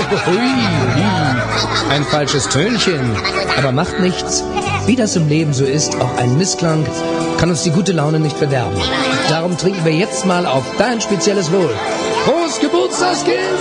Ein falsches Tönchen. Aber macht nichts. Wie das im Leben so ist, auch ein Missklang kann uns die gute Laune nicht verderben. Darum trinken wir jetzt mal auf dein spezielles Wohl. Prost, Geburtstagskind!